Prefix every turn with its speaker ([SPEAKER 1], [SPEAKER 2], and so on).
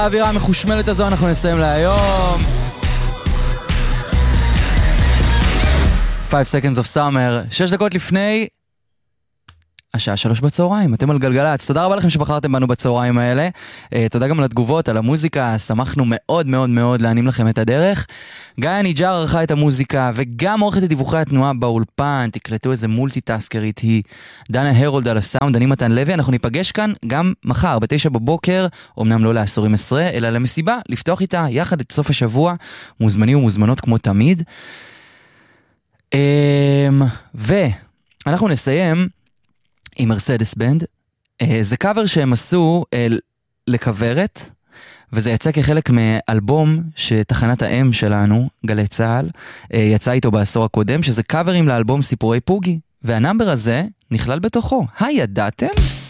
[SPEAKER 1] האווירה המחושמלת הזו אנחנו נסיים להיום. 5 seconds of summer, 6 דקות לפני השעה 3 בצהריים, אתם על גלגלץ. תודה רבה לכם שבחרתם בנו בצהריים האלה. תודה גם על התגובות, על המוזיקה, שמחנו מאוד מאוד מאוד להנים לכם את הדרך. גיא ניג'ר ערכה את המוזיקה וגם עורכת את דיווחי התנועה באולפן. תקלטו איזה מולטיטאסקרית היא. דנה הרולד על הסאונד, אני מתן לוי. אנחנו ניפגש כאן גם מחר ב9 בבוקר, אמנם לא לעשורים עשרה, אלא למסיבה, לפתוח איתה יחד את סוף השבוע. מוזמנים ומוזמנות כמו תמיד. ואנחנו נסיים עם מרסדס בנד. זה קאבר שהם עשו לכוורת, וזה יצא כחלק מאלבום שתחנת האם שלנו, גלי צהל, יצא איתו בעשור הקודם, שזה קאברים לאלבום סיפורי פוגי, והנאמבר הזה נכלל בתוכו. הידעתם?